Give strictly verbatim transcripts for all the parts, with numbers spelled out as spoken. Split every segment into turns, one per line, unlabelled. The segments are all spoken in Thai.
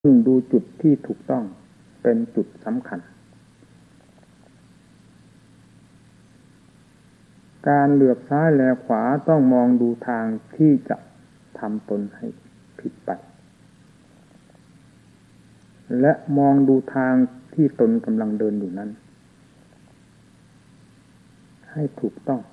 ซึ่งดูจุดที่ถูกต้องเป็นจุดสำคัญการเหลือบซ้ายแลขวาต้องมองดูทางที่จะทำตนให้ผิดไปและมองดูทางที่ตนกำลังเดินอยู่นั้นให้ถูกต้อง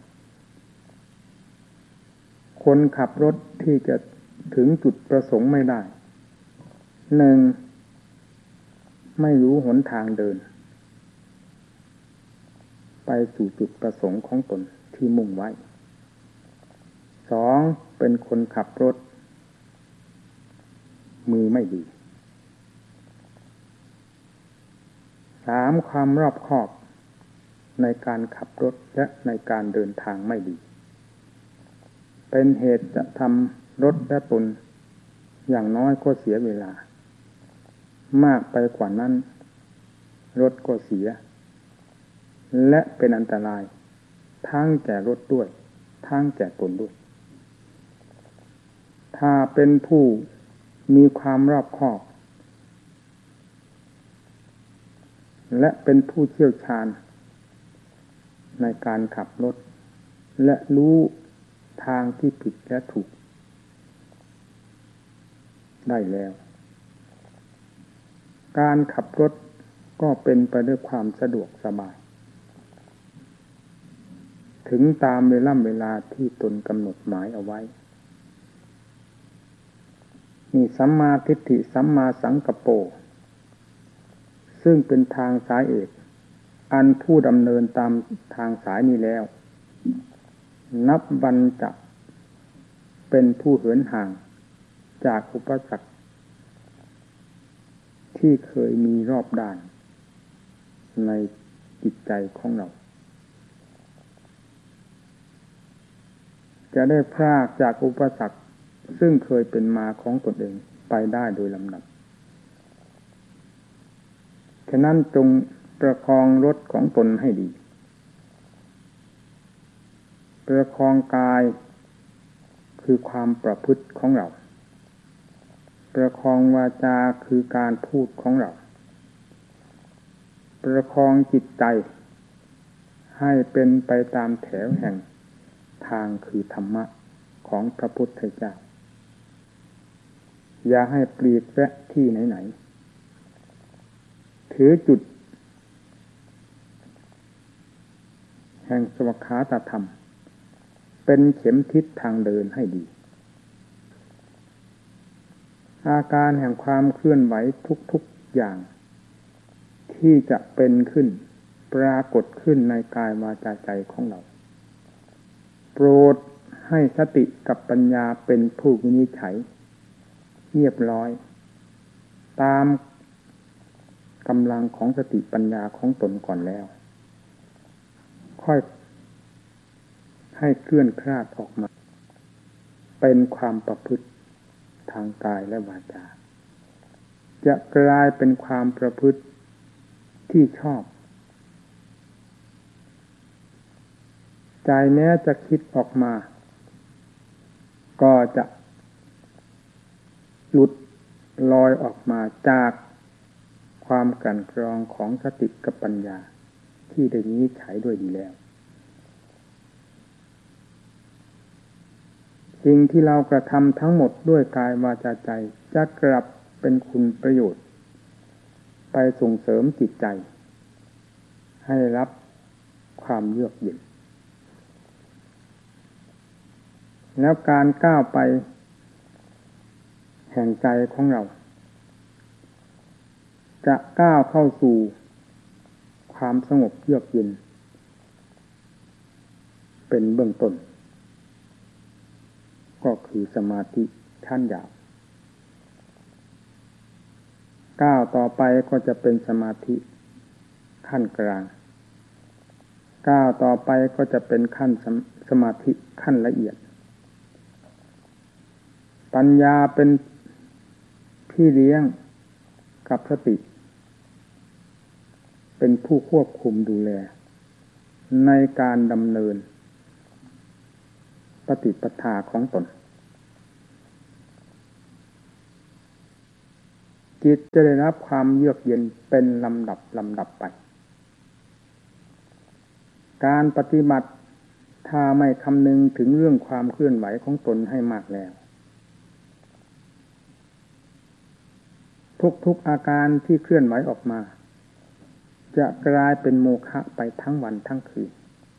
คนขับรถที่จะถึงจุดประสงค์ไม่ได้หนึ่งไม่รู้หนทางเดินไปสู่จุดประสงค์ของตนที่มุ่งไว้สองเป็นคนขับรถมือไม่ดีสามความรอบคอบในการขับรถและในการเดินทางไม่ดีเป็นเหตุจะทำรถและตนอย่างน้อยก็เสียเวลามากไปกว่านั้นรถก็เสียและเป็นอันตรายทั้งแก่รถด้วยทั้งแก่ตนด้วยถ้าเป็นผู้มีความรอบคอบและเป็นผู้เชี่ยวชาญในการขับรถและรู้ทางที่ผิดและถูกได้แล้วการขับรถก็เป็นไปด้วยความสะดวกสบายถึงตามเวลาเวลาที่ตนกำหนดหมายเอาไว้นี่สัมมาทิฏฐิสัมมาสังกัปโปซึ่งเป็นทางสายเอกอันผู้ดำเนินตามทางสายนี้แล้วนับวันจะเป็นผู้เหินห่างจากอุปสรรคที่เคยมีรอบด้านในจิตใจของเราจะได้พรากจากอุปสรรคซึ่งเคยเป็นมาของตนเองไปได้โดยลำดับฉะนั้นจงประคองรถของตนให้ดีประคองกายคือความประพฤติของเราประคองวาจาคือการพูดของเราประคองจิตใจให้เป็นไปตามแถวแห่งทางคือธรรมะของพระพุทธเจ้าอย่าให้ปลีกแวะที่ไหนๆถือจุดแห่งสวากขาตธรรมเป็นเข็มทิศทางเดินให้ดีอาการแห่งความเคลื่อนไหวทุกๆอย่างที่จะเป็นขึ้นปรากฏขึ้นในกายวาจาใจของเราโปรดให้สติกับปัญญาเป็นผู้วินิจฉัยเรียบร้อยตามกำลังของสติปัญญาของตนก่อนแล้วค่อยให้เคลื่อนคลาดออกมาเป็นความประพฤติทางกายและวาจาจะกลายเป็นความประพฤติที่ชอบใจแม้จะคิดออกมาก็จะหลุดลอยออกมาจากความกลั่นกรองของสติกับปัญญาที่ได้วินิจฉัยด้วยดีแล้วสิ่งที่เรากระทำทั้งหมดด้วยกายวาจาใจจะกลับเป็นคุณประโยชน์ไปส่งเสริมจิตใจให้รับความเยือกเย็นแล้วการก้าวไปแห่งใจของเราจะก้าวเข้าสู่ความสงบเยือกเย็นเป็นเบื้องต้นก็คือสมาธิขั้นหยาบก้าวต่อไปก็จะเป็นสมาธิขั้นกลางก้าวต่อไปก็จะเป็นขั้นสมาธิขั้นละเอียดปัญญาเป็นพี่เลี้ยงกับสติเป็นผู้ควบคุมดูแลในการดำเนินปฏิปทาของตนจิตจะได้รับความเยือกเย็นเป็นลำดับลำดับไปการปฏิบัติถ้าไม่คำนึงถึงเรื่องความเคลื่อนไหวของตนให้มากแล้วทุกๆอาการที่เคลื่อนไหวออกมาจะกลายเป็นโมฆะไปทั้งวันทั้งคืน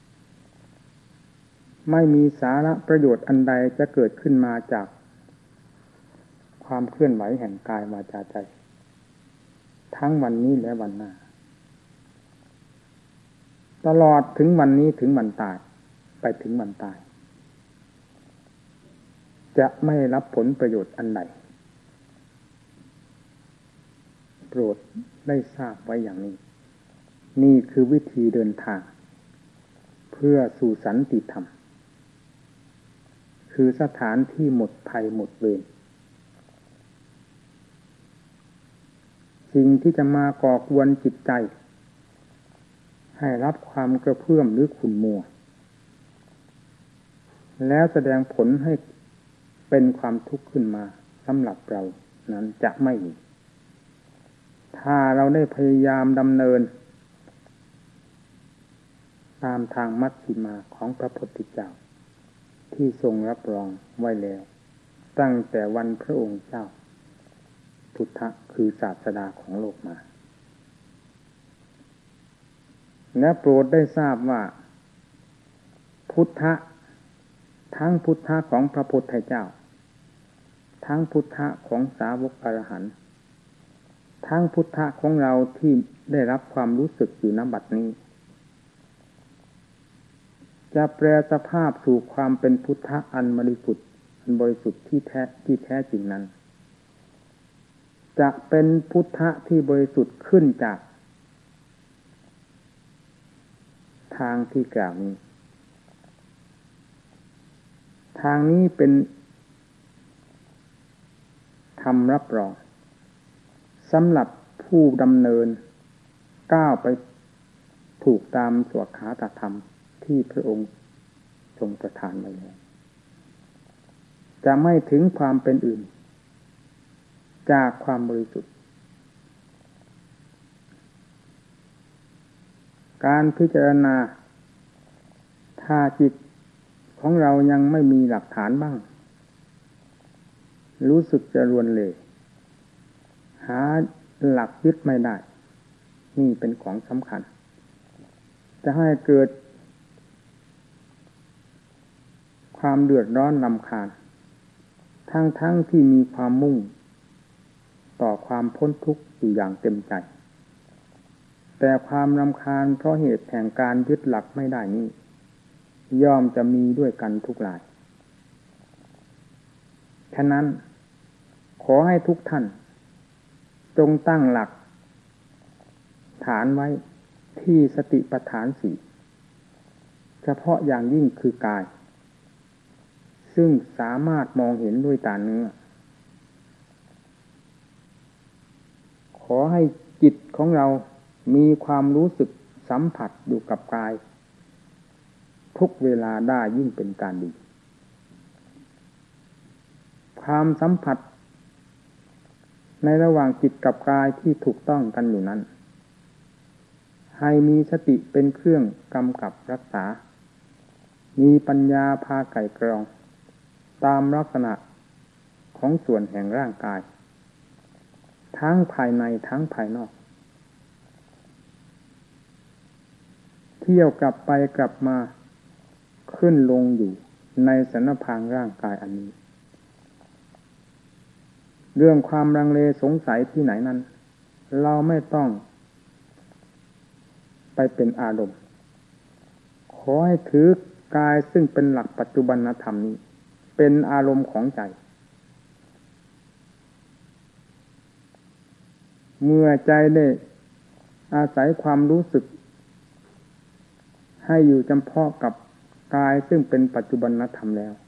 ไม่มีสาระประโยชน์อันใดจะเกิดขึ้นมาจากความเคลื่อนไหวแห่งกายวาจาใจทั้งวันนี้และวันหน้าตลอดถึงวันนี้ถึงวันตายไปถึงวันตายจะไม่รับผลประโยชน์อันใดโปรดได้ทราบไว้อย่างนี้นี่คือวิธีเดินทางเพื่อสู่สันติธรรมคือสถานที่หมดภัยหมดเวรสิ่งที่จะมาก่อกวนจิตใจให้รับความกระเพื่อมหรือขุ่นมัวแล้วแสดงผลให้เป็นความทุกข์ขึ้นมาสำหรับเรานั้นจะไม่มีถ้าเราได้พยายามดำเนินตามทางมัชฌิมาของพระพุทธเจ้าที่ทรงรับรองไว้แล้วตั้งแต่วันพระองค์เจ้าพุทธะคือศาสดาของโลกมาและโปรดได้ทราบว่าพุทธะทั้งพุทธะของพระพุทธเจ้าทั้งพุทธะของสาวกอรหันต์ทั้งพุทธะของเราที่ได้รับความรู้สึกอยู่ณบัดนี้จะแปลสภาพสู่ความเป็นพุทธะอันบริสุทธิ์อันบริสุทธิ์ที่แท้ที่แท้จริงนั้นจะเป็นพุทธะที่บริสุทธิ์ขึ้นจากทางที่กล่าวนี้ทางนี้เป็นธรรมรับรองสำหรับผู้ดำเนินก้าวไปถูกตามสวขาตธรรมที่พระองค์ทรงประทานไว้แล้วจะไม่ถึงความเป็นอื่นจากความบริสุทธิ์การพิจารณาถ้าจิตของเรายังไม่มีหลักฐานบ้างรู้สึกจะรวนเหลหาหลักยึดไม่ได้นี่เป็นของสำคัญจะให้เกิดความเดือดร้อนรำคาญทั้งๆ ท, ที่มีความมุ่งต่อความพ้นทุกข์อยู่อย่างเต็มใจแต่ความรำคาญเพราะเหตุแห่งการยึดหลักไม่ได้นี้ย่อมจะมีด้วยกันทุกรายฉะนั้นขอให้ทุกท่านจงตั้งหลักฐานไว้ที่สติปัฏฐานสี่เฉพาะอย่างยิ่งคือกายซึ่งสามารถมองเห็นด้วยตาเนื้อขอให้จิตของเรามีความรู้สึกสัมผัสอยู่กับกายทุกเวลาได้ยิ่งเป็นการดีความสัมผัสในระหว่างจิตกับกายที่ถูกต้องกันอยู่นั้นให้มีสติเป็นเครื่องกำกับรักษามีปัญญาพาไก่กรองตามลักษณะของส่วนแห่งร่างกายทั้งภายในทั้งภายนอกเที่ยวกลับไปกลับมาขึ้นลงอยู่ในสันพางร่างกายอันนี้เรื่องความลังเลสงสัยที่ไหนนั้นเราไม่ต้องไปเป็นอารมณ์ขอให้ถือกายซึ่งเป็นหลักปัจจุบันธรรมนี้เป็นอารมณ์ของใจเมื่อใจได้อาศัยความรู้สึกให้อยู่จำเพาะกับกายซึ่งเป็นปัจจุบันธรรมแล้ว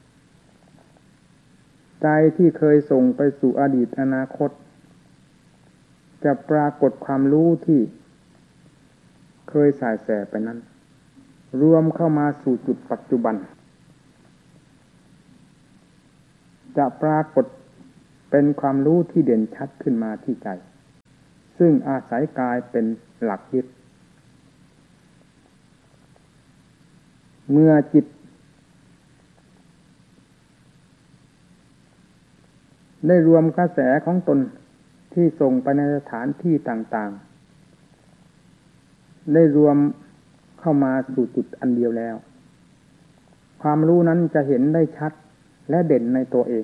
ใจที่เคยส่งไปสู่อดีตอนาคตจะปรากฏความรู้ที่เคยสายแสไปนั้นรวมเข้ามาสู่จุดปัจจุบันจะปรากฏเป็นความรู้ที่เด่นชัดขึ้นมาที่ใจซึ่งอาศัยกายเป็นหลักยึดเมื่อจิตได้รวมกระแสของตนที่ส่งไปในสถานที่ต่างๆได้รวมเข้ามาสู่จุดอันเดียวแล้วความรู้นั้นจะเห็นได้ชัดและเด่นในตัวเอง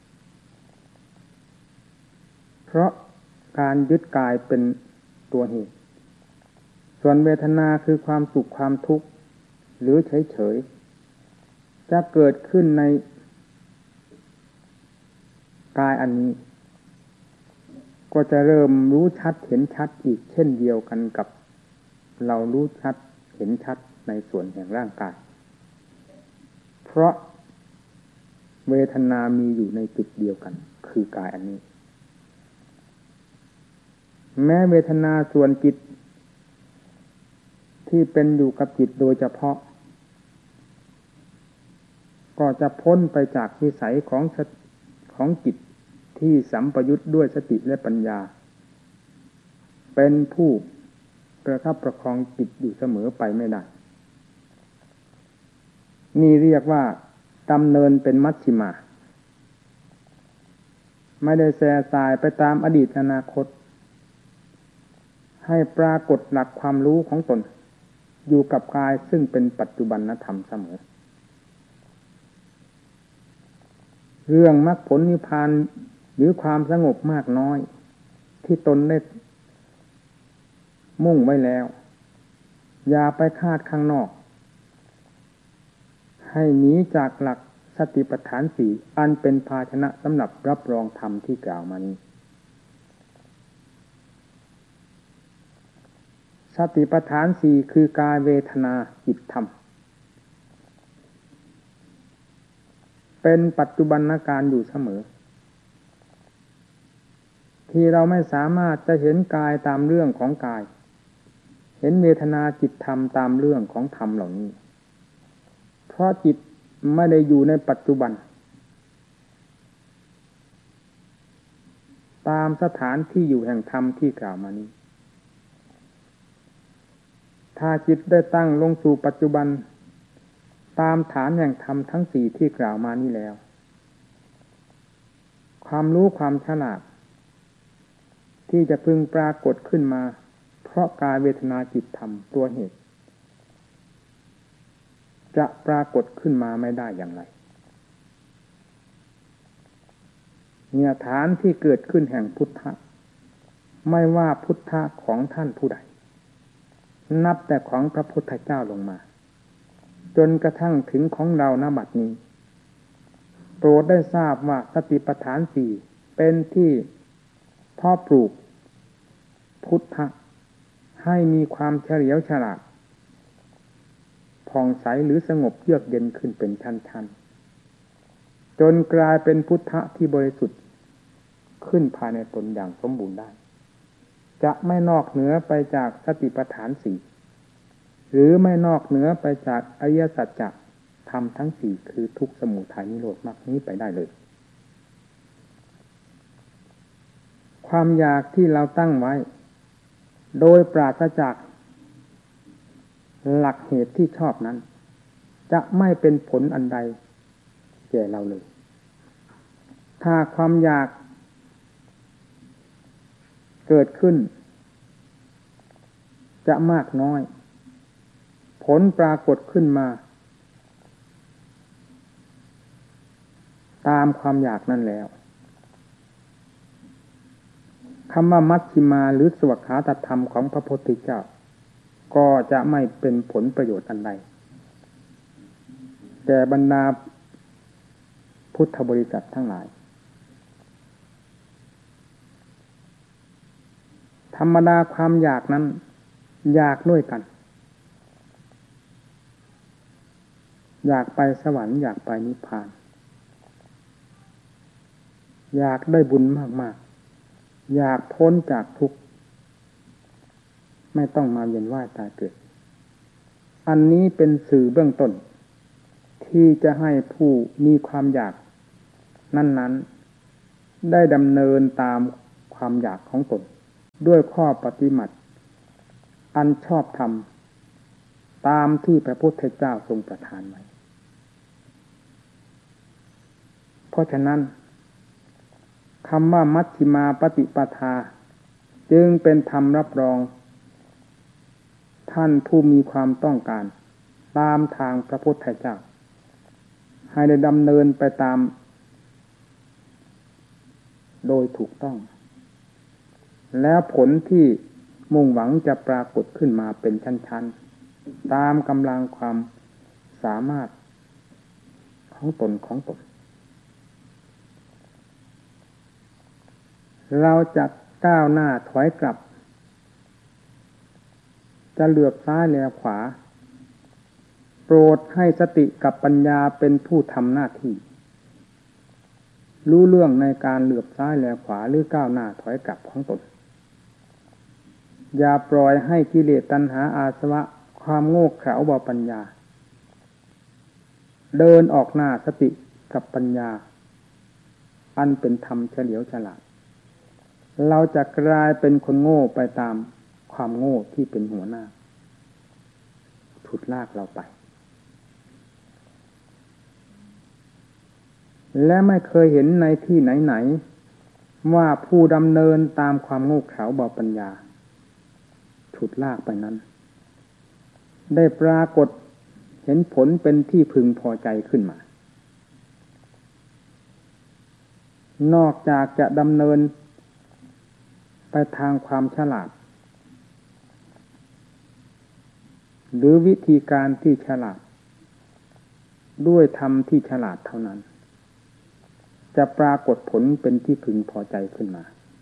เพราะการยึดกายเป็นตัวเหตุส่วนเวทนาคือความสุขความทุกข์หรือเฉยๆจะเกิดขึ้นในกายอันนี้ก็จะเริ่มรู้ชัดเห็นชัดอีกเช่นเดียวกันกับเรารู้ชัดเห็นชัดในส่วนแห่งร่างกายเพราะเวทนามีอยู่ในจุดเดียวกันคือกายอันนี้แม้เวทนาส่วนจิตที่เป็นอยู่กับจิตโดยเฉพาะก็จะพ้นไปจากวิสัยของของจิตที่สัมปยุตด้วยสติและปัญญาเป็นผู้ประคับประคองจิตอยู่เสมอไปไม่ได้นี่เรียกว่าดำเนินเป็นมัชฌิมาไม่ได้แส่สายไปตามอดีตอนาคตให้ปรากฏหลักความรู้ของตนอยู่กับกายซึ่งเป็นปัจจุบันธรรมเสมอเรื่องมรรคผลนิพพานหรือความสงบมากน้อยที่ตนได้มุ่งไว้แล้วอย่าไปคาดข้างนอกให้หนีจากหลักสติปัฏฐานสี่อันเป็นภาชนะสำหรับรับรองธรรมที่กล่าวมานี้สติปัฏฐานสี่คือกายเวทนาจิตธรรมเป็นปัจจุบันการอยู่เสมอที่เราไม่สามารถจะเห็นกายตามเรื่องของกายเห็นเวทนาจิตธรรมตามเรื่องของธรรมเหล่านี้เพราะจิตไม่ได้อยู่ในปัจจุบันตามสถานที่อยู่แห่งธรรมที่กล่าวมานี้ถ้าจิตได้ตั้งลงสู่ปัจจุบันตามฐานแห่งธรรมทั้งสี่ที่กล่าวมานี้แล้วความรู้ความฉลาดที่จะพึงปรากฏขึ้นมาเพราะกายเวทนาจิตธรรมตัวเหตุจะปรากฏขึ้นมาไม่ได้อย่างไรเนี่ยฐานที่เกิดขึ้นแห่งพุทธะไม่ว่าพุทธะของท่านผู้ใดนับแต่ของพระพุทธเจ้าลงมาจนกระทั่งถึงของเราณบัดนี้โปรดได้ทราบว่าสติปัฏฐานสี่เป็นที่เพาะปลูกพุทธะให้มีความเฉลียวฉลาดผ่องใสหรือสงบเยือกเย็นขึ้นเป็นชั้นๆจนกลายเป็นพุทธะที่บริสุทธิ์ขึ้นภายในตนอย่างสมบูรณ์ได้จะไม่นอกเหนือไปจากสติปัฏฐานสี่หรือไม่นอกเหนือไปจากอริยสัจจะธรรมทั้งสี่คือทุกข์สมุทัยนิโรธมรรคนี้ไปได้เลยความอยากที่เราตั้งไว้โดยปราศจากหลักเหตุที่ชอบนั้นจะไม่เป็นผลอันใดแก่เราเลยถ้าความอยากเกิดขึ้นจะมากน้อยผลปรากฏขึ้นมาตามความอยากนั่นแล้วคำว่ามัชฌิมาหรือสวากขาตธรรมของพระพุทธเจ้าก็จะไม่เป็นผลประโยชน์อันใดแก่บรรดาพุทธบริษัททั้งหลายธรรมดาความอยากนั้นอยากด้วยกันอยากไปสวรรค์อยากไปนิพพานอยากได้บุญมากๆอยากพ้นจากทุกข์ไม่ต้องมาเวียนว่ายตายเกิดอันนี้เป็นสื่อเบื้องต้นที่จะให้ผู้มีความอยากนั้นได้ดำเนินตามความอยากของตนด้วยข้อปฏิบัติอันชอบธรรมตามที่พระพุทธเจ้าทรงประทานไว้เพราะฉะนั้นคำว่ามัชฌิมาปฏิปทาจึงเป็นธรรมรับรองท่านผู้มีความต้องการตามทางพระพุทธเจ้าให้ได้ดำเนินไปตามโดยถูกต้องแล้วผลที่มุ่งหวังจะปรากฏขึ้นมาเป็นชั้นๆตามกำลังความสามารถของตนของตนเราจะก้าวหน้าถอยกลับจะเหลือบซ้ายแลขวาโปรดให้สติกับปัญญาเป็นผู้ทำหน้าที่รู้เรื่องในการเหลือบซ้ายแลขวาหรือก้าวหน้าถอยกลับของตนอย่าปล่อยให้กิเลสตัณหาอาสวะความโง่เขลาเบาปัญญาเดินออกหน้าสติกับปัญญาอันเป็นธรรมเฉลียวฉลาดเราจะกลายเป็นคนโง่ไปตามความโง่ที่เป็นหัวหน้าฉุดลากเราไปและไม่เคยเห็นในที่ไหนๆว่าผู้ดำเนินตามความโง่เขลาเบาปัญญาฉุดลากไปนั้นได้ปรากฏเห็นผลเป็นที่พึงพอใจขึ้นมานอกจากจะดำเนินไปทางความฉลาดหรือวิธีการที่ฉลาดด้วยธรรมที่ฉลาดเท่านั้นจะปรากฏผลเป็นที่พึงพอใจขึ้นมา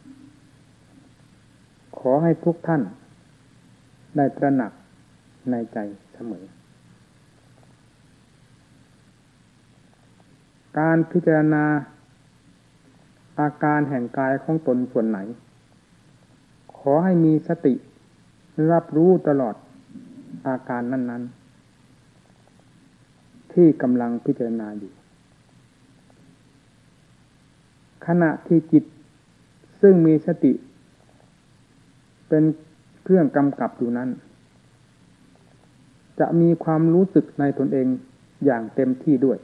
ขอให้ทุกท่านได้ตระหนักในใจเสมอการพิจารณาอาการแห่งกายของตนส่วนไหนขอให้มีสติรับรู้ตลอดอาการนั้นๆที่กำลังพิจารณาอยู่ขณะที่จิตซึ่งมีสติเป็นเครื่องกำกับอยู่นั้นจะมีความรู้สึกในตนเองอย่างเต็มที่ด้วย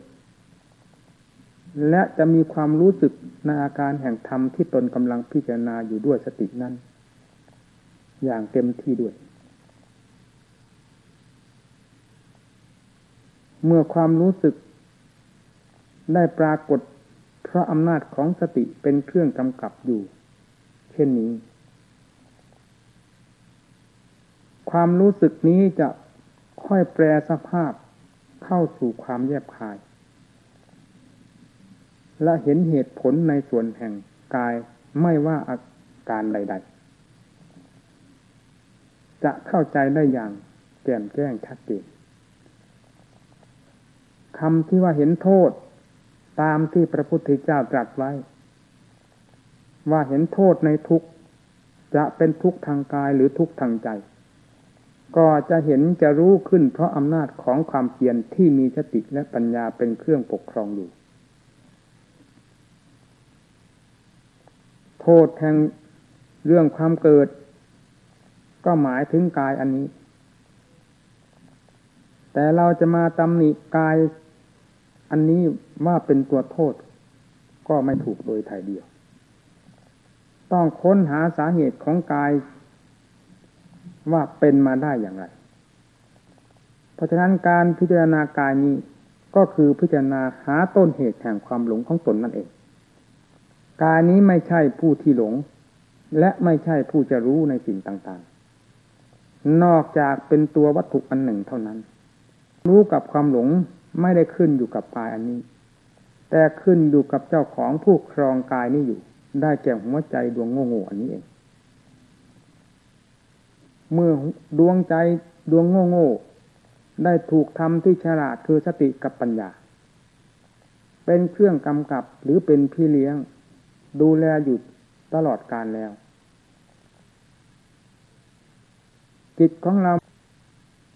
และจะมีความรู้สึกในอาการแห่งธรรมที่ตนกำลังพิจารณาอยู่ด้วยสตินั้นอย่างเต็มที่ด้วยเมื่อความรู้สึกได้ปรากฏเพราะอำนาจของสติเป็นเครื่องกำกับอยู่เช่นนี้ความรู้สึกนี้จะค่อยแปรสภาพเข้าสู่ความแยบคายและเห็นเหตุผลในส่วนแห่งกายไม่ว่าอาการใดๆจะเข้าใจได้อย่างแจ่มแจ้งชัดเจนคำที่ว่าเห็นโทษตามที่พระพุทธเจ้าตรัสไว้ว่าเห็นโทษในทุกข์จะเป็นทุกข์ทางกายหรือทุกข์ทางใจก็จะเห็นจะรู้ขึ้นเพราะอำนาจของความเพียรที่มีสติและปัญญาเป็นเครื่องปกครองอยู่โทษแห่งเรื่องความเกิดก็หมายถึงกายอันนี้แต่เราจะมาตำหนิกายอันนี้ว่าเป็นตัวโทษก็ไม่ถูกโดยถ่ายเดียวต้องค้นหาสาเหตุของกายว่าเป็นมาได้อย่างไรเพราะฉะนั้นการพิจารณากายนี้ก็คือพิจารณาหาต้นเหตุแห่งความหลงของตนนั่นเองกายนี้ไม่ใช่ผู้ที่หลงและไม่ใช่ผู้จะรู้ในสิ่งต่างๆนอกจากเป็นตัววัตถุอันหนึ่งเท่านั้นรู้กับความหลงไม่ได้ขึ้นอยู่กับกายอันนี้แต่ขึ้นอยู่กับเจ้าของผู้ครองกายนี้อยู่ได้แก่หัวใจดวงโง่ๆอันนี้เองเมื่อดวงใจดวงโง่ๆได้ถูกทำที่ฉลาดคือสติกับปัญญาเป็นเครื่องกำกับหรือเป็นพี่เลี้ยงดูแลอยู่ตลอดกาลแล้วจิตของเรา